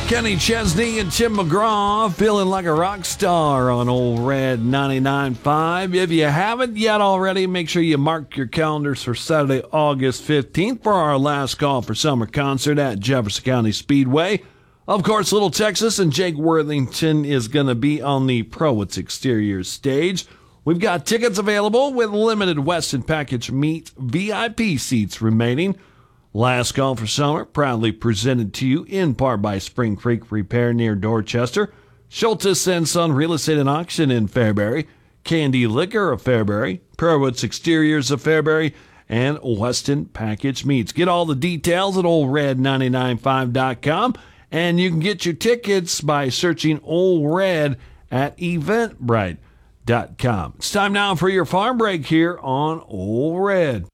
Kenny Chesney and Tim McGraw feeling like a rock star on Old Red 99.5. If you haven't yet already, make sure you mark your calendars for Saturday, August 15th for our last call for summer concert at Jefferson County Speedway. Of course, Little Texas and Jake Worthington is going to be on the Prowitz Exterior stage. We've got tickets available with limited Weston Package Meet VIP seats remaining. Last Call for Summer, proudly presented to you in part by Spring Creek Repair near Dorchester, Schultes & Son Real Estate and Auction in Fairbury, Candy Liquor of Fairbury, Prowitz Exteriors of Fairbury, and Weston Package Meats. Get all the details at oldred995.com, and you can get your tickets by searching Old Red at eventbrite.com. It's time now for your farm break here on Old Red.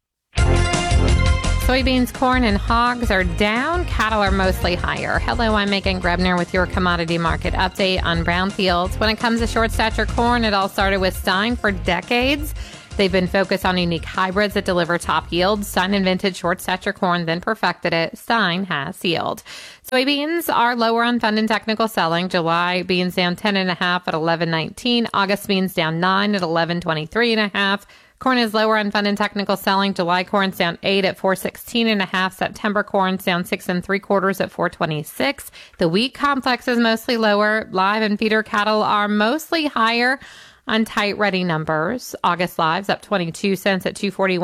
Soybeans, corn, and hogs are down. Cattle are mostly higher. Hello, I'm Megan Grebner with your commodity market update on brown fields. When it comes to short stature corn, it all started with Stein for decades. They've been focused on unique hybrids that deliver top yields. Stein invented short stature corn, then perfected it. Stein has yield. Soybeans are lower on fund and technical selling. July beans down 10.5 at 11.19. August beans down 9 at 11.23.5. Corn is lower on fund and technical selling. July corn's down 8 at 416.5. September corn's down 6 3/4 at 426. The wheat complex is mostly lower. Live and feeder cattle are mostly higher on tight ready numbers. August lives up 22 cents at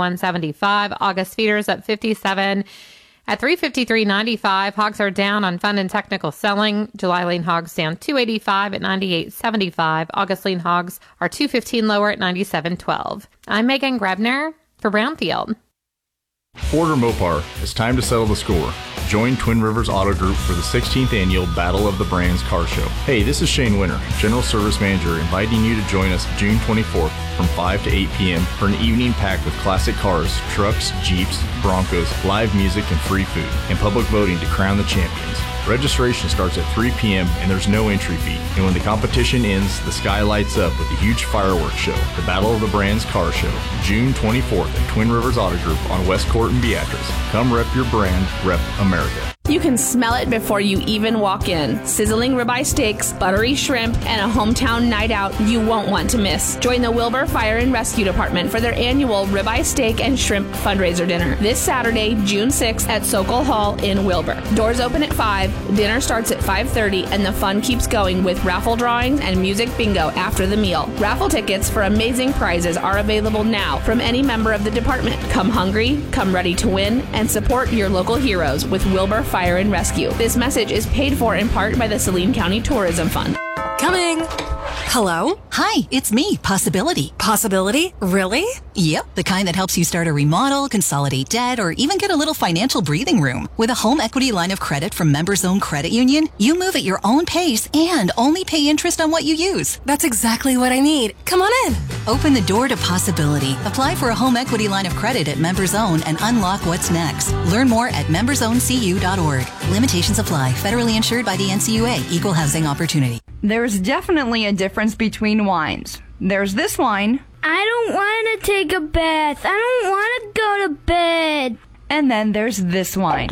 241.75. August feeders up 57 at 353.95. Hogs are down on fund and technical selling. July lean hogs down 285 at 98.75. August lean hogs are 215 lower at 97.12. I'm Megan Grebner for Brownfield. Ford or Mopar, it's time to settle the score. Join Twin Rivers Auto Group for the 16th annual Battle of the Brands Car Show. Hey, this is Shane Winter, General Service Manager, inviting you to join us June 24th from 5 to 8 p.m. for an evening packed with classic cars, trucks, Jeeps, Broncos, live music, and free food, and public voting to crown the champions. Registration starts at 3 p.m. and there's no entry fee. And when the competition ends, the sky lights up with a huge fireworks show. The Battle of the Brands Car Show, June 24th at Twin Rivers Auto Group on West Court and Beatrice. Come rep your brand, rep America. You can smell it before you even walk in. Sizzling ribeye steaks, buttery shrimp, and a hometown night out you won't want to miss. Join the Wilbur Fire and Rescue Department for their annual ribeye steak and shrimp fundraiser dinner this Saturday, June 6th at Sokol Hall in Wilbur. Doors open at 5, dinner starts at 5:30, and the fun keeps going with raffle drawings and music bingo after the meal. Raffle tickets for amazing prizes are available now from any member of the department. Come hungry, come ready to win, and support your local heroes with Wilbur Fire and Rescue. This message is paid for in part by the Saline County Tourism Fund. Coming. Hello? Hi, it's me, Possibility. Possibility? Really? Yep, the kind that helps you start a remodel, consolidate debt, or even get a little financial breathing room. With a home equity line of credit from Members Own Credit Union, you move at your own pace and only pay interest on what you use. That's exactly what I need. Come on in. Open the door to possibility. Apply for a home equity line of credit at Members Own and unlock what's next. Learn more at membersowncu.org. Limitations apply. Federally insured by the NCUA. Equal housing opportunity. There's definitely a difference between wines. There's this wine. I don't want to take a bath. I don't want to go to bed. And then there's this wine.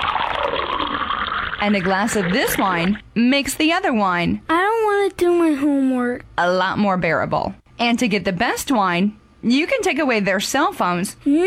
And a glass of this wine makes the other wine I don't want to do my homework. a lot more bearable. And to get the best wine, you can take away their cell phones. No!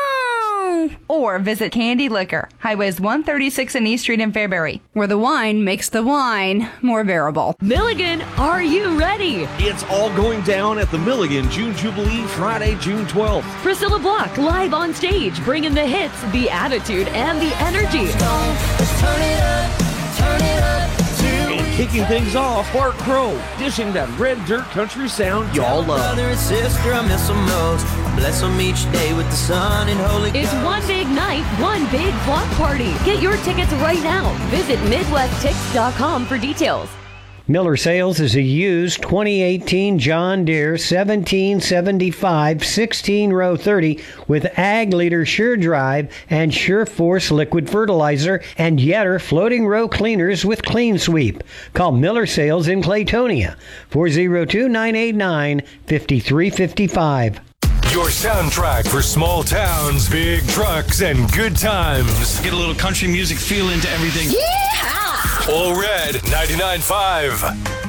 Or visit Candy Liquor, Highways 136 and East Street in Fairbury, where the wine makes the wine more bearable. Milligan, are you ready? It's all going down at the Milligan June Jubilee, Friday, June 12th. Priscilla Block live on stage, bringing the hits, the attitude, and the energy. Let's turn it up, turn it up. And kicking things off, Bart Crow, dishing that red dirt country sound y'all love. Brother and sister, I miss them most. Bless them each day with the sun and holy It's one big night, one big block party. Get your tickets right now. Visit MidwestTix.com for details. Miller Sales is a used 2018 John Deere 1775 16-row 30 with Ag Leader Sure Drive and Sure Force liquid fertilizer and Yetter floating row cleaners with Clean Sweep. Call Miller Sales in Claytonia, 402-989-5355. Your soundtrack for small towns, big trucks, and good times. Get a little country music feel into everything. Yeehaw! Old Red 99.5.